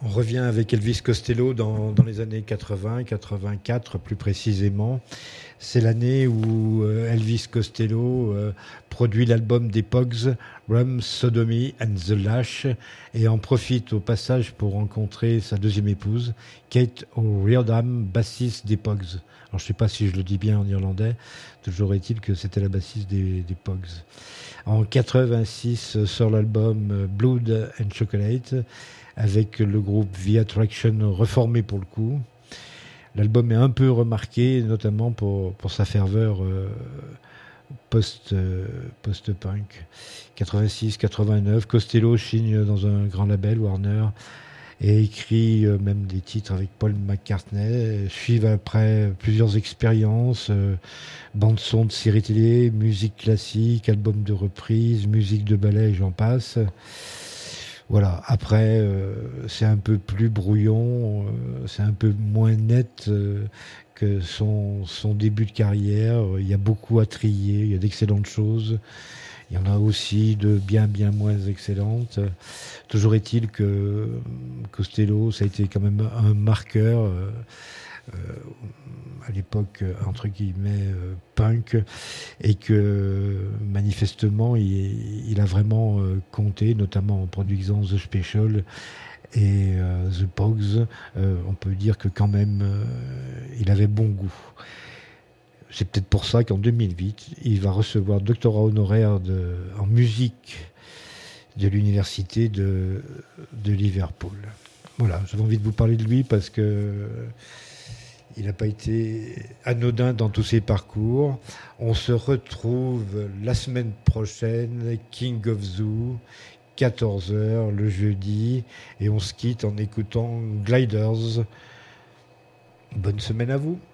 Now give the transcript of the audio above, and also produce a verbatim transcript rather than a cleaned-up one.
On revient avec Elvis Costello dans, dans les années quatre-vingts, quatre-vingt-quatre plus précisément. C'est l'année où euh, Elvis Costello euh, produit l'album des Pogues, Rum, Sodomy and the Lash, et en profite au passage pour rencontrer sa deuxième épouse, Kate O'Riordan, bassiste des Pogues. Alors je ne sais pas si je le dis bien en irlandais, toujours est-il que c'était la bassiste des, des Pogues. En quatre-vingt-six sort l'album Blood and Chocolate, avec le groupe The Attraction reformé pour le coup. L'album est un peu remarqué, notamment pour, pour sa ferveur euh, post, euh, post-punk. quatre-vingt-six quatre-vingt-neuf, Costello signe dans un grand label, Warner, et écrit euh, même des titres avec Paul McCartney. Suivent après plusieurs expériences, euh, bande-son de séries télé, musique classique, album de reprise, musique de ballet, j'en passe. Voilà, après, euh, c'est un peu plus brouillon, euh, c'est un peu moins net euh, que son, son début de carrière. Il y a beaucoup à trier, il y a d'excellentes choses. Il y en a aussi de bien, bien moins excellentes. Toujours est-il que Costello, ça a été quand même un marqueur. Euh, euh, à l'époque entre guillemets euh, punk, et que manifestement il, il a vraiment euh, compté, notamment en produisant The Special et euh, The Pogues. Euh, on peut dire que quand même euh, il avait bon goût. C'est peut-être pour ça qu'en deux mille huit il va recevoir doctorat honoraire de, en musique de l'université de, de Liverpool. Voilà, j'avais envie de vous parler de lui parce que il n'a pas été anodin dans tous ses parcours. On se retrouve la semaine prochaine, King of Zoo, quatorze heures le jeudi, et on se quitte en écoutant Gliders. Bonne semaine à vous.